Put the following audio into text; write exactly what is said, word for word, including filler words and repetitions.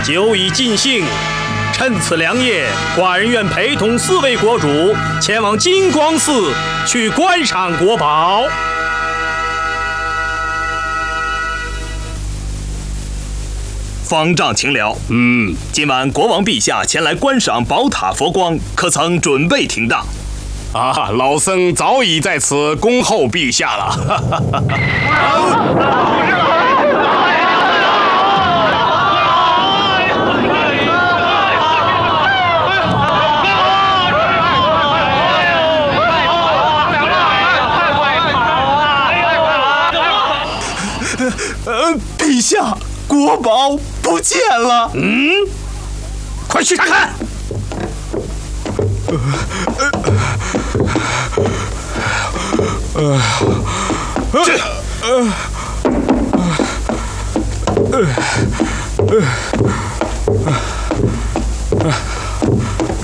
酒已尽兴，趁此良夜，寡人愿陪同四位国主前往金光寺去观赏国宝。 方丈请了。 嗯， 今晚国王陛下前来观赏宝塔佛光，可曾准备停当？ 啊，老僧早已在此恭候陛下了。 呃，陛下，国宝不见了。 嗯，快去查看。呃，呃，这，呃，呃，呃，呃，呃。